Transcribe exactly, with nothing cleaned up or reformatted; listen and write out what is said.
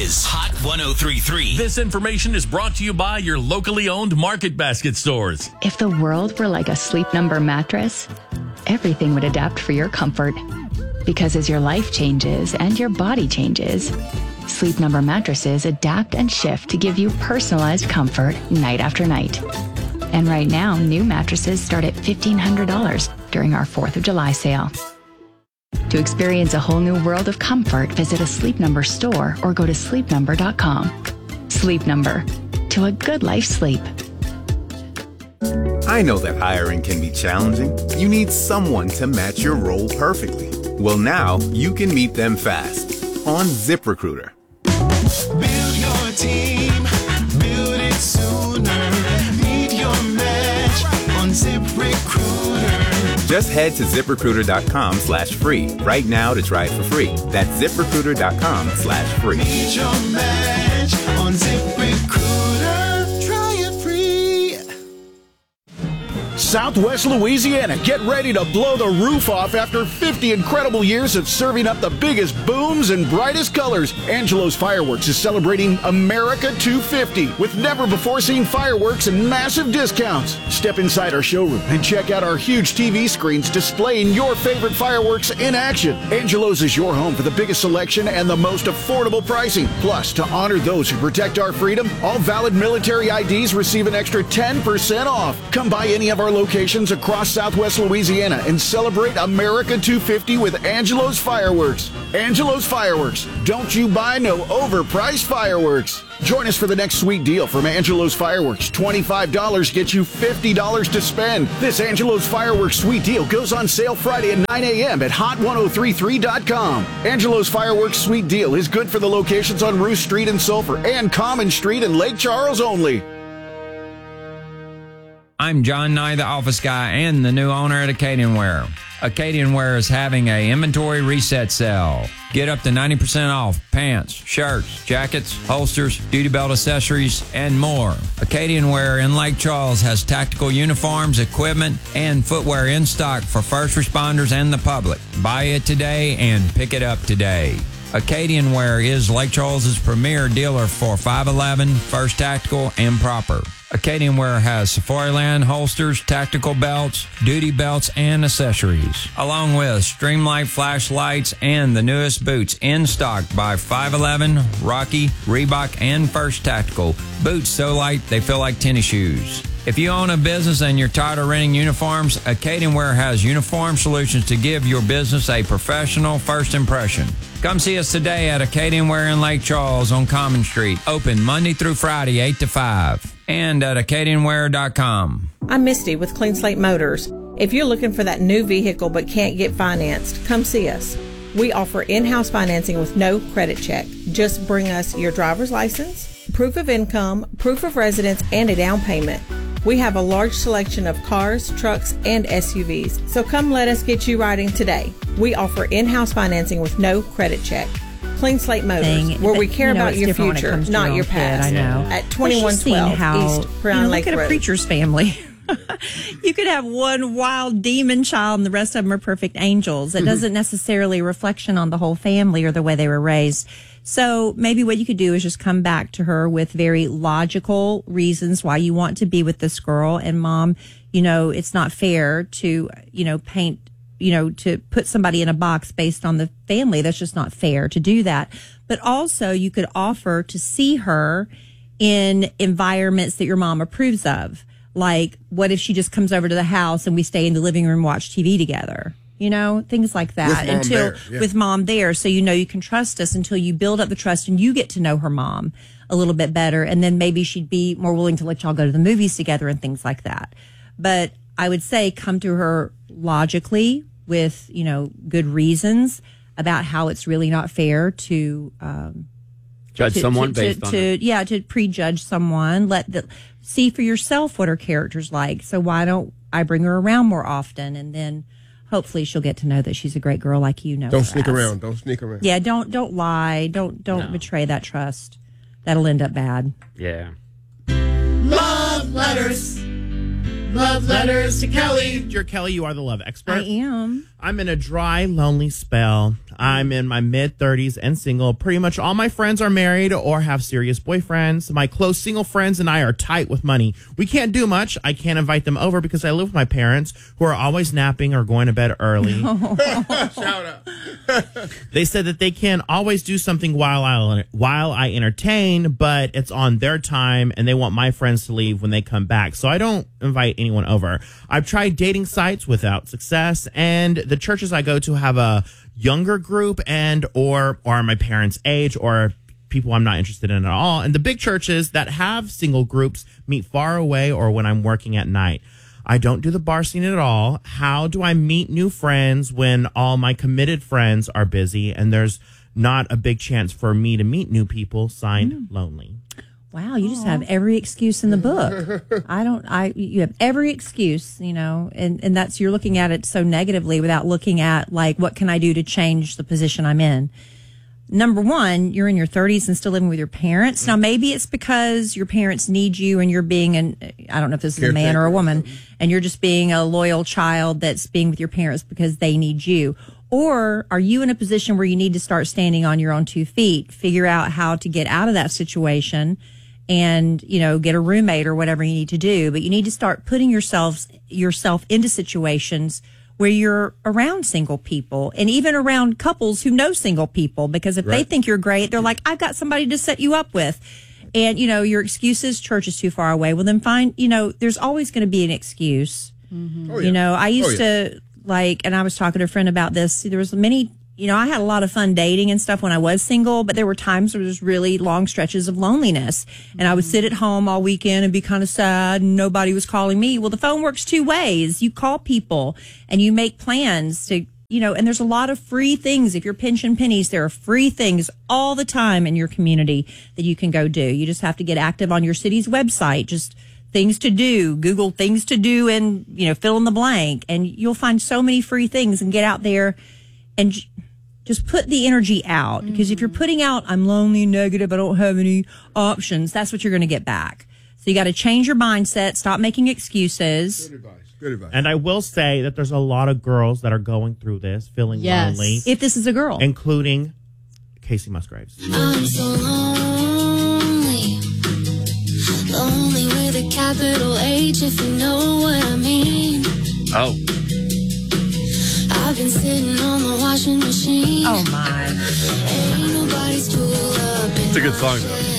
is Hot one oh three point three. This information is brought to you by your locally owned Market Basket stores. If the world were like a Sleep Number mattress, everything would adapt for your comfort. Because as your life changes and your body changes, Sleep Number mattresses adapt and shift to give you personalized comfort night after night. And right now, new mattresses start at fifteen hundred dollars during our fourth of July sale. To experience a whole new world of comfort, visit a Sleep Number store or go to sleep number dot com. Sleep Number. To a good life sleep. I know that hiring can be challenging. You need someone to match your role perfectly. Well, now you can meet them fast on ZipRecruiter. Build your team, build it sooner. Meet your match on ZipRecruiter. Just head to ZipRecruiter.com slash free right now to try it for free. That's ZipRecruiter.com slash free. Meet your match on ZipRecruiter. Try it free. Southwest Louisiana, get ready to blow the roof off after fifty incredible years of serving up the biggest booms and brightest colors. Angelo's Fireworks is celebrating America two fifty with never-before-seen fireworks and massive discounts. Step inside our showroom and check out our huge T V screens displaying your favorite fireworks in action. Angelo's is your home for the biggest selection and the most affordable pricing. Plus, to honor those who protect our freedom, all valid military I Ds receive an extra ten percent off. Come by any of our locations across Southwest Louisiana and celebrate America two fifty with Angelo's Fireworks. Angelo's Fireworks. Don't you buy no overpriced fireworks. Join us for the next sweet deal from Angelo's Fireworks. twenty-five dollars gets you fifty dollars to spend. This Angelo's Fireworks sweet deal goes on sale Friday at nine a.m. at hot ten thirty-three dot com. Angelo's Fireworks sweet deal is good for the locations on Ruth Street in Sulphur and Common Street in Lake Charles only. I'm John Nye, the office guy and the new owner at Acadianware. Acadianware is having a inventory reset sale. Get up to ninety percent off pants, shirts, jackets, holsters, duty belt accessories, and more. Acadianware in Lake Charles has tactical uniforms, equipment, and footwear in stock for first responders and the public. Buy it today and pick it up today. Acadianware is Lake Charles's premier dealer for five eleven, First Tactical, and Proper. Acadianware has Safariland holsters, tactical belts, duty belts, and accessories, along with Streamlight flashlights and the newest boots in stock by five eleven, Rocky, Reebok, and First Tactical. Boots so light they feel like tennis shoes. If you own a business and you're tired of renting uniforms, Acadianware has uniform solutions to give your business a professional first impression. Come see us today at Acadianware in Lake Charles on Common Street. Open Monday through Friday, eight to five. And at Acadianware dot com. I'm Misty with Clean Slate Motors. If you're looking for that new vehicle but can't get financed, come see us. We offer in-house financing with no credit check. Just bring us your driver's license, proof of income, proof of residence, and a down payment. We have a large selection of cars, trucks, and S U Vs. So come let us get you riding today. We offer in-house financing with no credit check. Clean Slate Motors, Thing. where we care you know, about your future, not your past. Kid, I know. At twenty-one twelve East Crown you know, Lake Look at Road. a preacher's family. You could have one wild demon child and the rest of them are perfect angels. It doesn't necessarily reflection on the whole family or the way they were raised. So maybe what you could do is just come back to her with very logical reasons why you want to be with this girl. And Mom, you know, it's not fair to, you know, paint, you know, to put somebody in a box based on the family. That's just not fair to do that. But also you could offer to see her in environments that your mom approves of. Like, what if she just comes over to the house and we stay in the living room and watch T V together? You know, things like that. With mom until there, yeah. with mom there, so you know you can trust us until you build up the trust and you get to know her mom a little bit better, and then maybe she'd be more willing to let y'all go to the movies together and things like that. But I would say come to her logically with, you know, good reasons about how it's really not fair to um, Judge to, someone to, based to, on to, it. yeah, to prejudge someone. Let the see for yourself what her character's like. So why don't I bring her around more often, and then hopefully she'll get to know that she's a great girl like you know. Don't her sneak as. around. Don't sneak around. Yeah, don't don't lie. Don't don't No. betray that trust. That'll end up bad. Yeah. Love letters. Love letters to Kelly. Dear Kelly, you are the love expert. I am. I'm in a dry, lonely spell. I'm in my mid-thirties and single. Pretty much all my friends are married or have serious boyfriends. My close single friends and I are tight with money. We can't do much. I can't invite them over because I live with my parents, who are always napping or going to bed early. Shout out. They said that they can always do something while I, while I entertain, but it's on their time, and they want my friends to leave when they come back. So I don't invite anyone over. I've tried dating sites without success, and the churches I go to have a younger group and or or my parents' age or people I'm not interested in at all. And the big churches that have single groups meet far away or when I'm working at night. I don't do the bar scene at all. How do I meet new friends when all my committed friends are busy and there's not a big chance for me to meet new people? Signed, mm. Lonely. Wow, you just have every excuse in the book. I don't, I, you have every excuse, you know, and, and that's, you're looking at it so negatively without looking at, like, what can I do to change the position I'm in? Number one, you're in your thirties and still living with your parents. Now, maybe it's because your parents need you and you're being an, I don't know if this is a man or a woman, and you're just being a loyal child that's being with your parents because they need you. Or are you in a position where you need to start standing on your own two feet, figure out how to get out of that situation and, you know, get a roommate or whatever you need to do. But you need to start putting yourself, yourself into situations where you're around single people and even around couples who know single people, because if right. they think you're great, they're like, I've got somebody to set you up with. And, you know, your excuses, church is too far away. Well, then find, you know, there's always going to be an excuse. Mm-hmm. Oh, yeah. You know, I used oh, yeah. to like, and I was talking to a friend about this. There was many, you know, I had a lot of fun dating and stuff when I was single, but there were times where there was really long stretches of loneliness. And I would sit at home all weekend and be kind of sad and nobody was calling me. Well, the phone works two ways. You call people and you make plans to, you know, and there's a lot of free things. If you're pinching pennies, there are free things all the time in your community that you can go do. You just have to get active on your city's website. Just things to do, Google things to do and, you know, fill in the blank. And you'll find so many free things and get out there and just put the energy out, because if you're putting out, I'm lonely, negative, I don't have any options, that's what you're going to get back. So you got to change your mindset, stop making excuses. Good advice. Good advice. And I will say that there's a lot of girls that are going through this, feeling yes. lonely. If this is a girl. Including Casey Musgraves. I'm so lonely. Lonely with a capital H, if you know what I mean. Oh. I've been sitting on the washing machine. Oh, my. Ain't nobody's tool up. It's a good song, though.